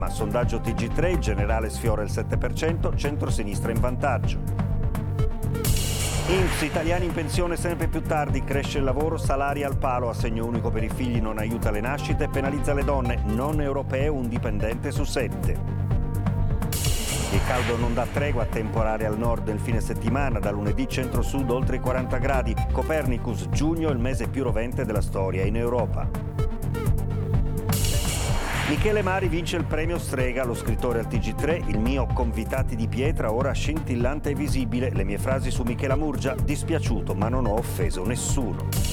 Ma sondaggio TG3, il generale sfiora il 7%, centrosinistra in vantaggio. INPS, italiani in pensione sempre più tardi, cresce il lavoro, salari al palo, assegno unico per i figli non aiuta le nascite, penalizza le donne, non europee, un dipendente su 7. Il caldo non dà tregua, temporale al nord nel fine settimana, da lunedì centro-sud oltre i 40 gradi. Copernicus, giugno il mese più rovente della storia in Europa. Michele Mari vince il premio Strega, lo scrittore al TG3, il mio Convitati di pietra, ora scintillante e visibile, le mie frasi su Michela Murgia, dispiaciuto ma non ho offeso nessuno.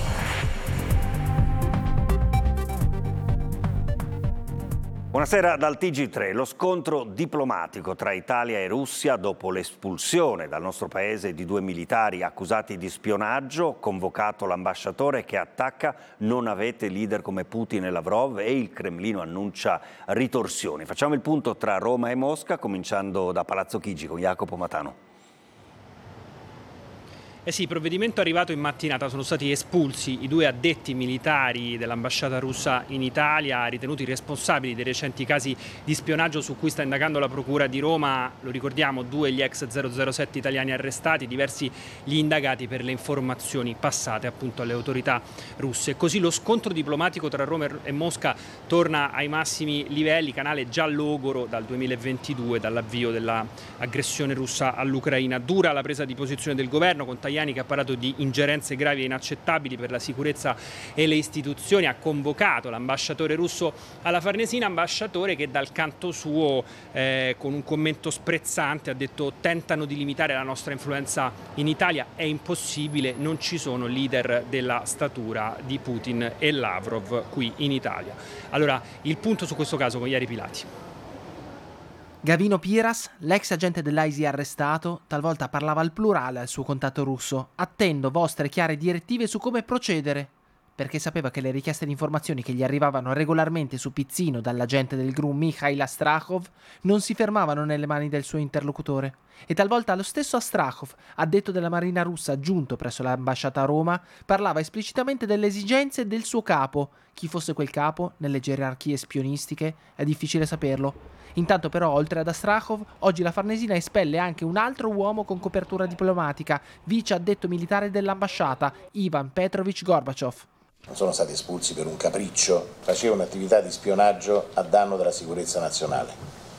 Buonasera dal TG3. Lo scontro diplomatico tra Italia e Russia dopo l'espulsione dal nostro paese di 2 militari accusati di spionaggio, convocato l'ambasciatore che attacca non avete leader come Putin e Lavrov e il Cremlino annuncia ritorsioni. Facciamo il punto tra Roma e Mosca, cominciando da Palazzo Chigi con Jacopo Matano. Eh sì, il provvedimento è arrivato in mattinata, sono stati espulsi i 2 addetti militari dell'ambasciata russa in Italia, ritenuti responsabili dei recenti casi di spionaggio su cui sta indagando la Procura di Roma. Lo ricordiamo, 2 gli ex 007 italiani arrestati, diversi gli indagati per le informazioni passate appunto alle autorità russe. Così lo scontro diplomatico tra Roma e Mosca torna ai massimi livelli, canale già logoro dal 2022, dall'avvio dell'aggressione russa all'Ucraina. Dura la presa di posizione del governo, con che ha parlato di ingerenze gravi e inaccettabili per la sicurezza e le istituzioni, ha convocato l'ambasciatore russo alla Farnesina, ambasciatore che dal canto suo con un commento sprezzante ha detto: tentano di limitare la nostra influenza in Italia, è impossibile, non ci sono leader della statura di Putin e Lavrov qui in Italia. Allora, il punto su questo caso con Ieri Pilati. Gavino Piras, l'ex agente dell'AISI arrestato, talvolta parlava al plurale al suo contatto russo. Attendo vostre chiare direttive su come procedere, perché sapeva che le richieste di informazioni che gli arrivavano regolarmente su pizzino dall'agente del GRU Mikhail Astrakhov non si fermavano nelle mani del suo interlocutore. E talvolta lo stesso Astrakhov, addetto della marina russa giunto presso l'ambasciata a Roma, parlava esplicitamente delle esigenze del suo capo. Chi fosse quel capo, nelle gerarchie spionistiche, è difficile saperlo. Intanto però, oltre ad Astrakhov, oggi la Farnesina espelle anche un altro uomo con copertura diplomatica, vice addetto militare dell'ambasciata, Ivan Petrovich Gorbachev. Non sono stati espulsi per un capriccio, facevano un'attività di spionaggio a danno della sicurezza nazionale.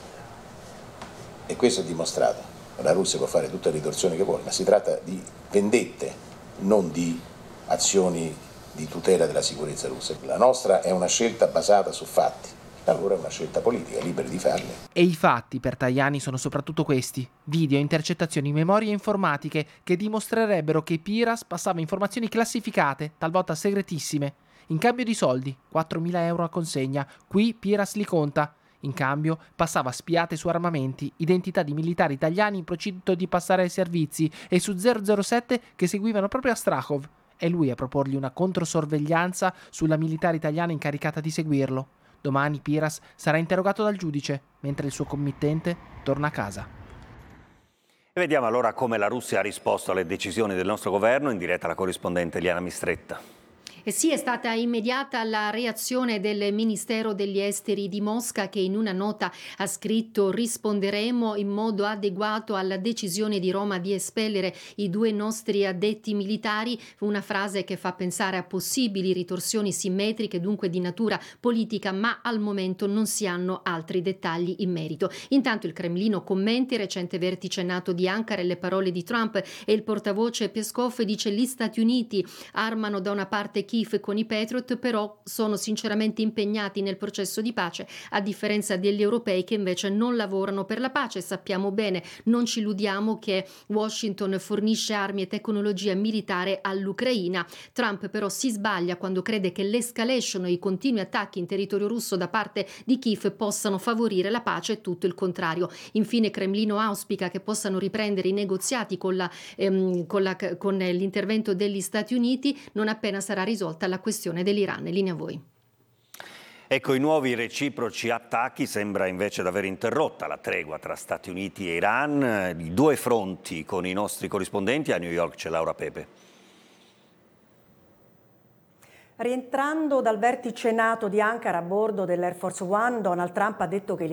E questo è dimostrato. La Russia può fare tutte le ritorsioni che vuole, ma si tratta di vendette, non di azioni di tutela della sicurezza russa. La nostra è una scelta basata su fatti. Allora è una scelta politica, liberi di farle. E i fatti per Tajani sono soprattutto questi: video, intercettazioni, memorie informatiche che dimostrerebbero che Piras passava informazioni classificate, talvolta segretissime, in cambio di soldi, 4.000 euro a consegna. Qui Piras li conta. In cambio passava spiate su armamenti, identità di militari italiani in procinto di passare ai servizi e su 007 che seguivano proprio Astrakhov. È lui a proporgli una controsorveglianza sulla militare italiana incaricata di seguirlo. Domani Piras sarà interrogato dal giudice, mentre il suo committente torna a casa. Vediamo allora come la Russia ha risposto alle decisioni del nostro governo, in diretta la corrispondente Eliana Mistretta. E sì, è stata immediata la reazione del Ministero degli Esteri di Mosca, che in una nota ha scritto: risponderemo in modo adeguato alla decisione di Roma di espellere i 2 nostri addetti militari, una frase che fa pensare a possibili ritorsioni simmetriche, dunque di natura politica, ma al momento non si hanno altri dettagli in merito. Intanto il Cremlino commenta il recente vertice NATO di Ankara e le parole di Trump, e il portavoce Peskov dice: gli Stati Uniti armano da una parte Kiev con i Patriot, però sono sinceramente impegnati nel processo di pace, a differenza degli europei che invece non lavorano per la pace. Sappiamo bene, non ci illudiamo, che Washington fornisce armi e tecnologia militare all'Ucraina. Trump però si sbaglia quando crede che l'escalation e i continui attacchi in territorio russo da parte di Kiev possano favorire la pace, è tutto il contrario. Infine Cremlino auspica che possano riprendere i negoziati con l'intervento degli Stati Uniti non appena sarà risolta la questione dell'Iran. Linea a voi. Ecco, i nuovi reciproci attacchi sembra invece di aver interrotta la tregua tra Stati Uniti e Iran. I 2 fronti con i nostri corrispondenti. A New York c'è Laura Pepe. Rientrando dal vertice NATO di Ankara a bordo dell'Air Force One, Donald Trump ha detto che